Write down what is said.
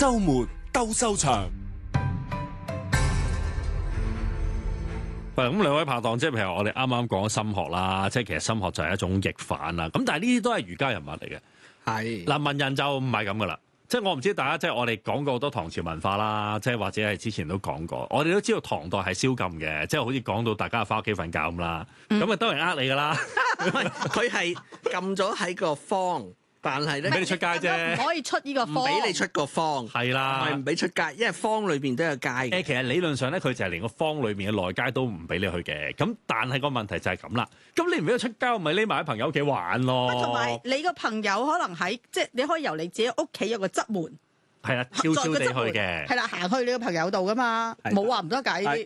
週末鬥獸場。 喂，咁兩位拍檔，即係譬如我哋啱啱講心學啦，即係其實心學就係一種逆反啦。咁但係呢啲都係儒家人物嚟嘅。 係嗱，文人就唔係咁噶啦。即係我唔知大家，即係我哋講過好多唐朝文化啦，即係或者係之前都講過，我哋都知道唐代係宵禁嘅，即係好似講到大家翻屋企瞓覺咁啦。咁啊當然呃你噶啦， 佢係禁咗喺個坊，但係咧唔俾你出街啫， 唔可以出呢個唔坊， 俾你出個坊， 係啦， 唔係唔俾出街，因為坊裏邊都有街嘅。 其實理論上咧，佢就係連個坊裏面嘅內街都唔俾你去嘅。咁但係個問題就係咁啦。咁你唔俾佢出街，咪匿埋喺朋友屋企玩咯。 同埋你個朋友可能喺即係你可以由你自己屋企有個側門， 係啦，悄悄地去嘅。 係啦，行去你個朋友度噶嘛，冇話唔得㗎呢啲。